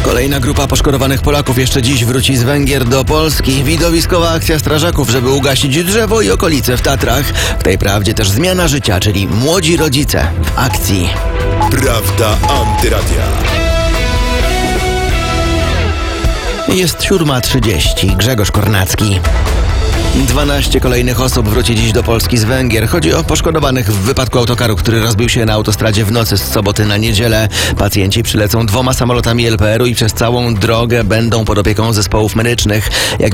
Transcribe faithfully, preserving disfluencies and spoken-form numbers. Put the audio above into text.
Kolejna grupa poszkodowanych Polaków jeszcze dziś wróci z Węgier do Polski. Widowiskowa akcja strażaków, żeby ugasić drzewo i okolice w Tatrach. W tej prawdzie też zmiana życia, czyli młodzi rodzice w akcji. Prawda Antyradia. Jest siódma trzydzieści. Grzegorz Kornacki. dwanaście kolejnych osób wróci dziś do Polski z Węgier. Chodzi o poszkodowanych w wypadku autokaru, który rozbił się na autostradzie w nocy z soboty na niedzielę. Pacjenci przylecą dwoma samolotami L P R u i przez całą drogę będą pod opieką zespołów medycznych. Jak